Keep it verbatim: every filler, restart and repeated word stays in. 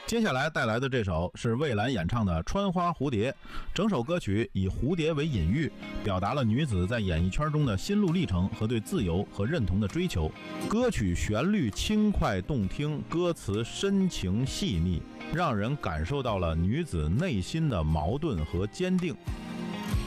接下来带来的这首是蔚蓝演唱的《穿花蝴蝶》，整首歌曲以蝴蝶为隐喻，表达了女子在演艺圈中的心路历程和对自由和认同的追求。歌曲旋律轻快动听，歌词深情细腻，让人感受到了女子内心的矛盾和坚定。